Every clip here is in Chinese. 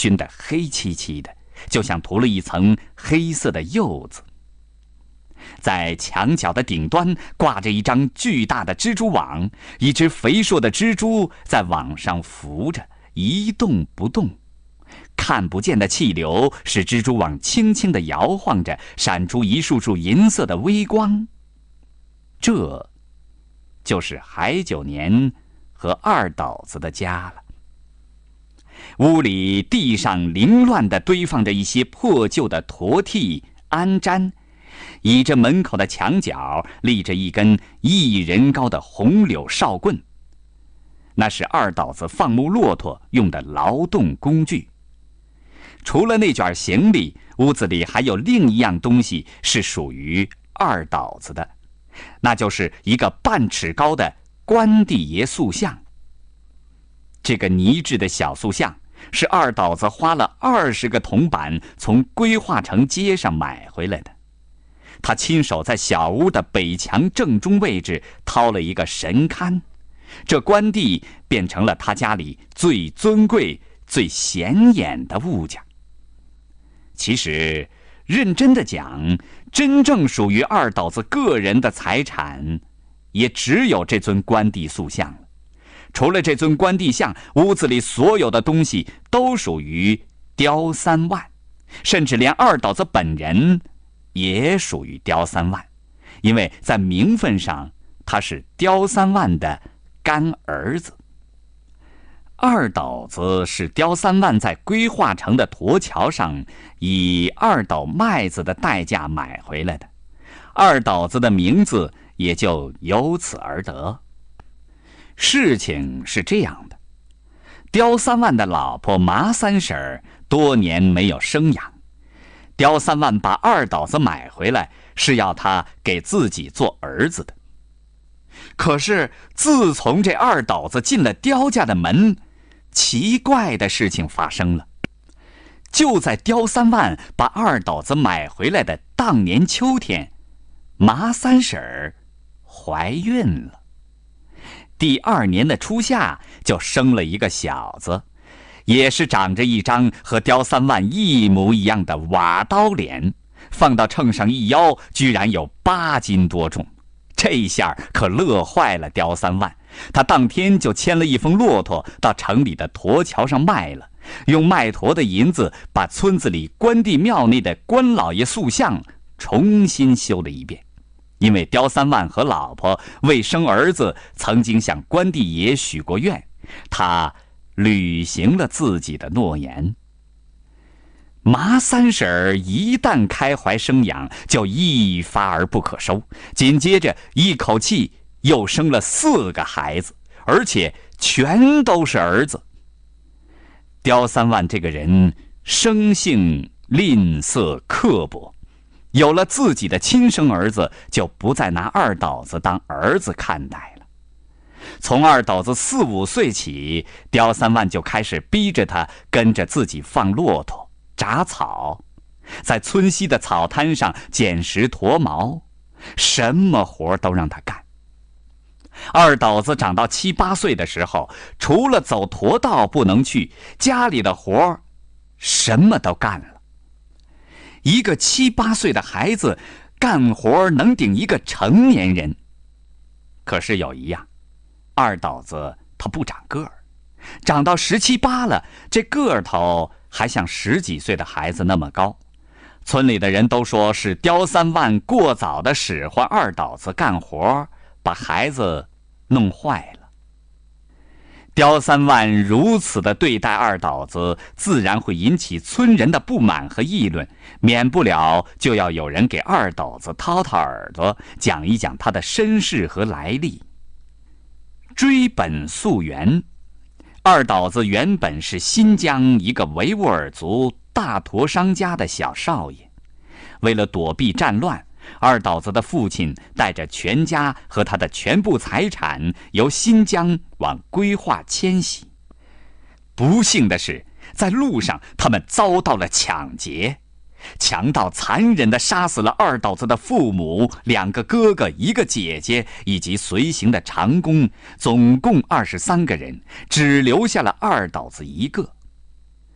熏得黑漆漆的，就像涂了一层黑色的釉子。在墙角的顶端挂着一张巨大的蜘蛛网，一只肥硕的蜘蛛在网上浮着，一动不动。看不见的气流使蜘蛛网轻轻地摇晃着，闪出一束束银色的微光。这就是海九年和二斗子的家了。屋里地上凌乱地堆放着一些破旧的驼替、鞍毡，倚着门口的墙角立着一根1人高的红柳哨棍，那是二斗子放牧骆驼用的劳动工具。除了那卷行李，屋子里还有另一样东西是属于二斗子的，那就是一个半尺高的关帝爷塑像。这个泥制的小塑像是二斗子花了20个铜板从归化城街上买回来的。他亲手在小屋的北墙正中位置掏了一个神龛，这关帝变成了他家里最尊贵、最显眼的物件。其实，认真的讲，真正属于二斗子个人的财产，也只有这尊关帝塑像了。除了这尊关帝像，屋子里所有的东西都属于刁三万，甚至连二斗子本人也属于刁三万，因为在名分上，他是刁三万的干儿子。二斗子是刁三万在归化城的驼桥上以2斗麦子的代价买回来的，二斗子的名字也就由此而得。事情是这样的，刁三万的老婆麻三婶多年没有生养，刁三万把二斗子买回来是要他给自己做儿子的。可是自从这二斗子进了刁家的门，奇怪的事情发生了。就在刁三万把二斗子买回来的当年秋天，麻三婶怀孕了。第2年的初夏就生了一个小子，也是长着一张和刁三万一模一样的瓦刀脸，放到秤上一腰，居然有8斤多重。这一下可乐坏了刁三万，他当天就牵了一封骆驼到城里的驼桥上卖了，用卖驼的银子把村子里关帝庙内的关老爷塑像重新修了一遍。因为刁三万和老婆为生儿子曾经向关帝爷许过愿，他履行了自己的诺言。麻三婶一旦开怀生养，就一发而不可收，紧接着一口气又生了4个孩子，而且全都是儿子。刁三万这个人生性吝啬刻薄，有了自己的亲生儿子，就不再拿二斗子当儿子看待了。从二斗子4、5岁起，刁三万就开始逼着他跟着自己放骆驼、铡草，在村西的草滩上捡拾驼毛，什么活都让他干。二斗子长到7、8岁的时候，除了走驼道不能去，家里的活什么都干了。一个7、8岁的孩子干活能顶一个成年人。可是有一样，二斗子他不长个儿，长到17、18了，这个头还像10几岁的孩子那么高。村里的人都说是刁三万过早的使唤二斗子干活，把孩子弄坏了。刁三万如此的对待二斗子，自然会引起村人的不满和议论，免不了就要有人给二斗子掏掏耳朵，讲一讲他的身世和来历。追本溯源，二斗子原本是新疆一个维吾尔族大驼商家的小少爷，为了躲避战乱，二斗子的父亲带着全家和他的全部财产由新疆往归化迁徙。不幸的是，在路上他们遭到了抢劫，强盗残忍地杀死了二斗子的父母、2个哥哥、1个姐姐以及随行的长工，总共23个人，只留下了二斗子一个。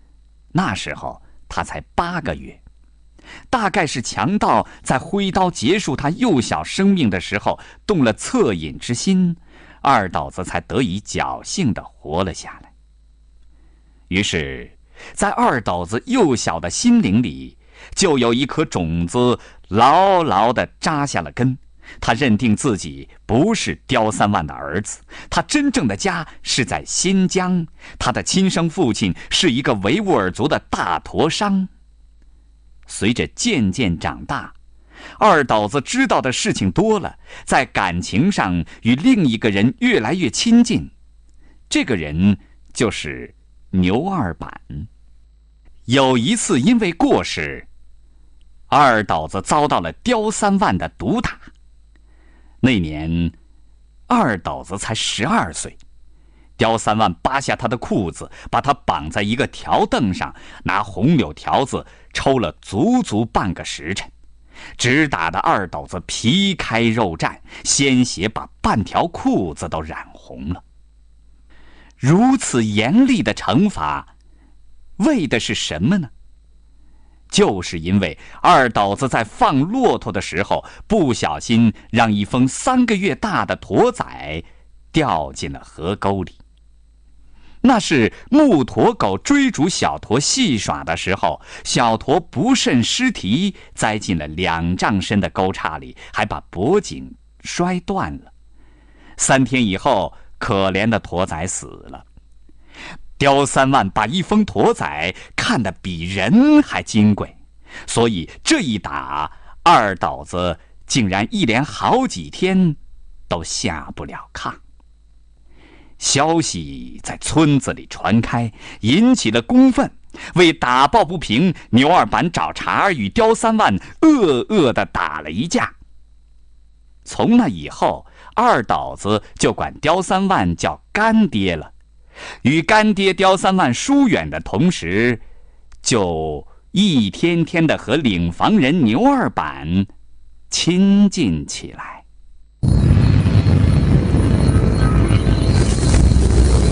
那时候他才8个月。大概是强盗在挥刀结束他幼小生命的时候动了恻隐之心，二斗子才得以侥幸地活了下来。于是在二斗子幼小的心灵里，就有一颗种子牢牢地扎下了根。他认定自己不是刁三万的儿子，他真正的家是在新疆，他的亲生父亲是一个维吾尔族的大驼商。随着渐渐长大，二斗子知道的事情多了，在感情上与另一个人越来越亲近。这个人就是牛二板。有一次因为过失，二斗子遭到了刁三万的毒打。那年二斗子才12岁，刁三万扒下他的裤子，把他绑在一个条凳上，拿红柳条子抽了足足半个时辰，直打得二斗子皮开肉绽，鲜血把半条裤子都染红了。如此严厉的惩罚，为的是什么呢？就是因为二斗子在放骆驼的时候，不小心让一封3个月大的驼崽掉进了河沟里。那是木驼狗追逐小驼戏耍的时候，小驼不慎失蹄，栽进了2丈深的沟岔里，还把脖颈摔断了。3天以后，可怜的驼崽死了。刁三万把一封驼崽看得比人还金贵，所以这一打，二斗子竟然一连好几天都下不了炕。消息在村子里传开，引起了公愤。为打抱不平，牛二板找茬与刁三万恶地打了一架。从那以后，二斗子就管刁三万叫干爹了。与干爹刁三万疏远的同时，就一天天的和领房人牛二板亲近起来。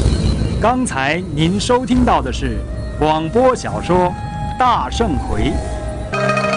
刚才您收听到的是广播小说《大圣回》。